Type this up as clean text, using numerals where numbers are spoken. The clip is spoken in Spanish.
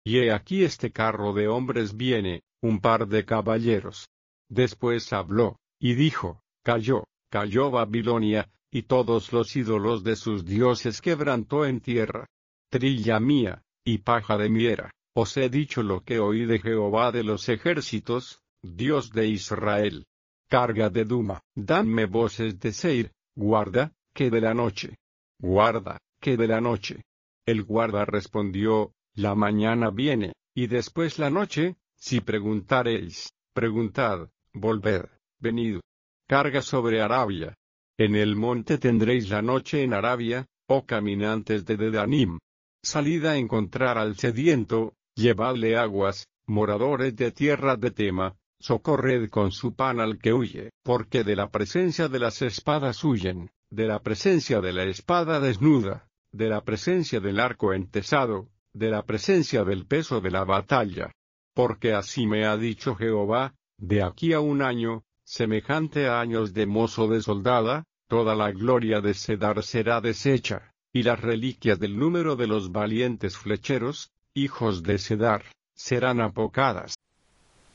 y he aquí este carro de hombres viene, un par de caballeros. Después habló, y dijo, cayó Babilonia, y todos los ídolos de sus dioses quebrantó en tierra. Trilla mía, y paja de mi era, os he dicho lo que oí de Jehová de los ejércitos, Dios de Israel. Carga de Duma, danme voces de Seir, guarda, que de la noche. Guarda, que de la noche. El guarda respondió, la mañana viene, y después la noche, si preguntareis, preguntad, volved, venid. Carga sobre Arabia. En el monte tendréis la noche en Arabia, oh caminantes de Dedanim. Salid a encontrar al sediento, llevadle aguas, moradores de tierra de Tema, socorred con su pan al que huye, porque de la presencia de las espadas huyen, de la presencia de la espada desnuda, de la presencia del arco entesado, de la presencia del peso de la batalla. Porque así me ha dicho Jehová, de aquí a un año, semejante a años de mozo de soldada, toda la gloria de Cedar será deshecha, y las reliquias del número de los valientes flecheros, hijos de Cedar, serán apocadas.